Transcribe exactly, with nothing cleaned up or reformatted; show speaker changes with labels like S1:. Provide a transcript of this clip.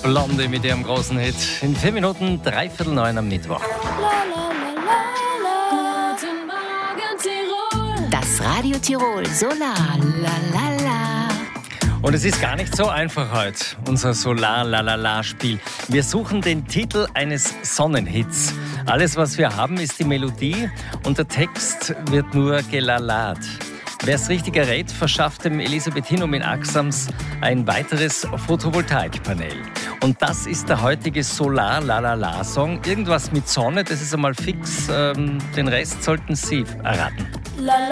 S1: Blondie mit ihrem großen Hit. In vier Minuten, dreiviertel neun am Mittwoch.
S2: Das Radio Tirol Solar la la la.
S1: Und es ist gar nicht so einfach heute, unser Solar-La-La-La-Spiel. Wir suchen den Titel eines Sonnenhits. Alles, was wir haben, ist die Melodie und der Text wird nur gelallat. Wer es richtig errät, verschafft dem Elisabethinum in Axams ein weiteres Photovoltaikpanel. Und das ist der heutige Solar-La-La-La-Song. Irgendwas mit Sonne, das ist einmal fix. Ähm, den Rest sollten Sie erraten.